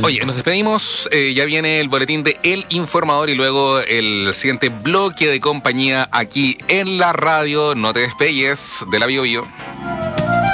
Oye, nos despedimos, ya viene el boletín de El Informador y luego el siguiente bloque de compañía aquí en la radio. No te despegues de la Bio Bio.